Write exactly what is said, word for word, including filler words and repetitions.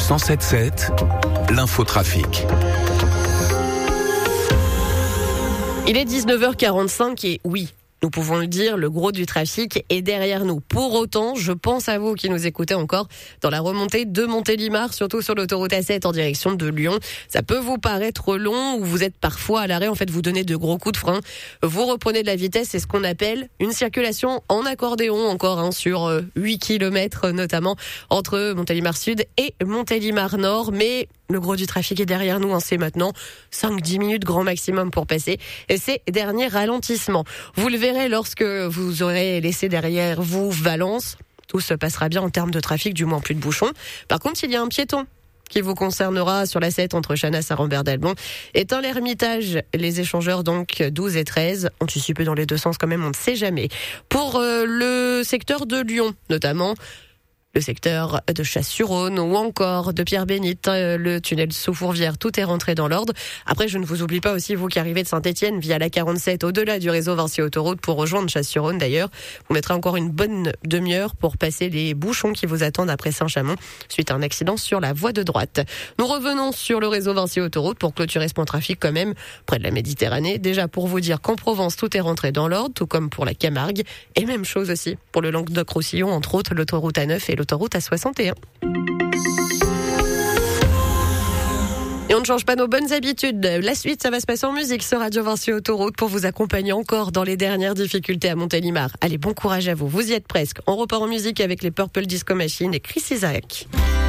cent sept sept, l'infotrafic. Il est dix-neuf heures quarante-cinq et oui, nous pouvons le dire, le gros du trafic est derrière nous. Pour autant, je pense à vous qui nous écoutez encore dans la remontée de Montélimar, surtout sur l'autoroute A sept en direction de Lyon. Ça peut vous paraître long ou vous êtes parfois à l'arrêt, en fait vous donnez de gros coups de frein. Vous reprenez de la vitesse, c'est ce qu'on appelle une circulation en accordéon encore hein, sur euh, huit kilomètres notamment entre Montélimar Sud et Montélimar Nord. Mais le gros du trafic est derrière nous, hein, c'est maintenant cinq à dix minutes grand maximum pour passer et ces derniers ralentissements. Vous le verrez lorsque vous aurez laissé derrière vous Valence, tout se passera bien en termes de trafic, du moins plus de bouchons. Par contre, il y a un piéton qui vous concernera sur la sept entre Chanas et Rambert-d'Albon. Étant l'Ermitage, les échangeurs donc douze et treize, anticipés dans les deux sens quand même, on ne sait jamais. Pour euh, le secteur de Lyon notamment, le secteur de Chasse-sur-Rhône ou encore de Pierre-Bénite, le tunnel sous Fourvière, tout est rentré dans l'ordre. Après, je ne vous oublie pas aussi, vous qui arrivez de Saint-Étienne via la quarante-sept, au-delà du réseau Vinci Autoroute pour rejoindre Chasse-sur-Rhône d'ailleurs. Vous mettrez encore une bonne demi-heure pour passer les bouchons qui vous attendent après Saint-Chamond suite à un accident sur la voie de droite. Nous revenons sur le réseau Vinci Autoroute pour clôturer ce point de trafic quand même près de la Méditerranée. Déjà pour vous dire qu'en Provence, tout est rentré dans l'ordre, tout comme pour la Camargue. Et même chose aussi pour le Languedoc-Roussillon, entre autres l'autoroute A neuf et l'autoroute A soixante et un. Et on ne change pas nos bonnes habitudes. La suite, ça va se passer en musique sur Radio Vinci Autoroute pour vous accompagner encore dans les dernières difficultés à Montélimar. Allez, bon courage à vous. Vous y êtes presque. On repart en musique avec les Purple Disco Machine et Chris Isaak.